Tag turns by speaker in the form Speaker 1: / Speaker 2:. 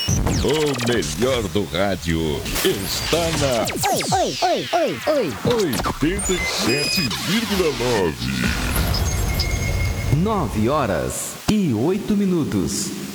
Speaker 1: O melhor do rádio está na... Oi. 87,9.
Speaker 2: 9h08.